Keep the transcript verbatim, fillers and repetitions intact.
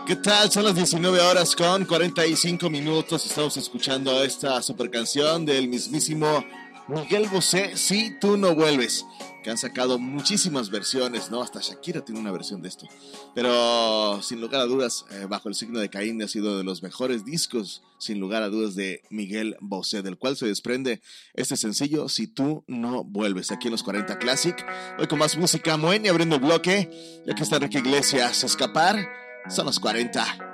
¿Qué tal? Son las diecinueve horas con cuarenta y cinco minutos. Estamos escuchando esta super canción del mismísimo Miguel Bosé, Si Tú No Vuelves, que han sacado muchísimas versiones, ¿no? Hasta Shakira tiene una versión de esto. Pero sin lugar a dudas, eh, Bajo el Signo de Caín ha sido de los mejores discos, sin lugar a dudas, de Miguel Bosé, del cual se desprende este sencillo, Si Tú No Vuelves, aquí en los cuarenta Classic. Hoy con más música, Moenia abriendo el bloque, ya que está Enrique Iglesias, Escapar. Son los cuarenta.